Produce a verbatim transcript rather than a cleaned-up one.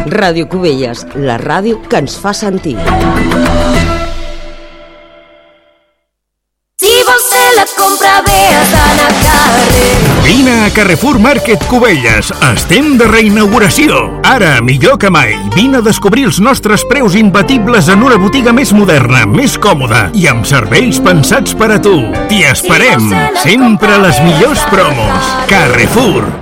Ràdio Cubelles, la ràdio que ens fa sentir. Si vols fer la compra bé has d'anar a carrer. Vine a Carrefour Market Cubelles. Estem de reinauguració. Ara, millor que mai, vine a descobrir els nostres preus imbatibles en una botiga més moderna, més còmoda i amb serveis pensats per a tu. T'hi esperem. Sempre les millors promos. Carrefour.